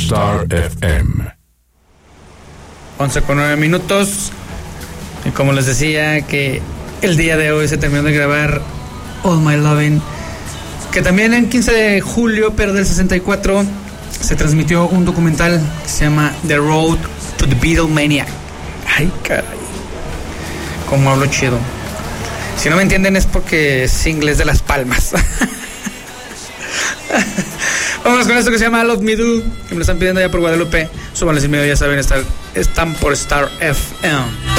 Star FM. 11:09. Y como les decía, que el día de hoy se terminó de grabar All My Lovin', que también en 15 de julio, pero del 64, se transmitió un documental que se llama The Road to the Beatlemania. Ay, caray, cómo hablo chido. Si no me entienden es porque es inglés de Las Palmas. Vámonos con esto que se llama Love Me Do, que me lo están pidiendo ya por Guadalupe. Súbanles y medio, ya saben, están por Star FM.